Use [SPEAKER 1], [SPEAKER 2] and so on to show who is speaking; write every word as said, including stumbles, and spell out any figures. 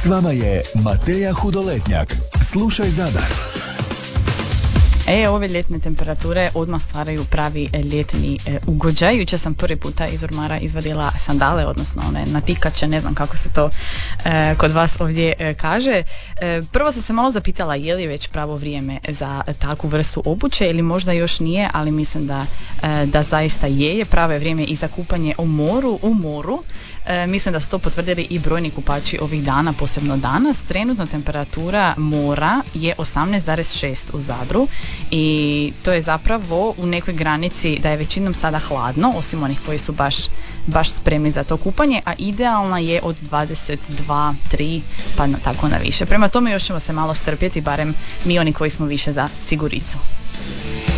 [SPEAKER 1] S vama je Mateja Hudoletnjak. Slušaj Zadar.
[SPEAKER 2] E, ove ljetne temperature odmah stvaraju pravi ljetni e, ugođaj. Jučer sam prvi puta iz ormara izvadila sandale, odnosno one natikače, ne znam kako se to e, kod vas ovdje e, kaže. E, prvo sam se malo zapitala je li već pravo vrijeme za takvu vrstu obuće ili možda još nije, ali mislim da, e, da zaista je, je pravo vrijeme i za kupanje u moru, u moru. E, mislim da su to potvrdili i brojni kupači ovih dana, posebno danas. Trenutno temperatura mora je osamnaest zarez šest u Zadru i to je zapravo u nekoj granici da je većinom sada hladno, osim onih koji su baš, baš spremni za to kupanje, a idealna je od dvadeset dva, tri pa na, tako na više. Prema tome još ćemo se malo strpjeti, barem mi oni koji smo više za siguricu.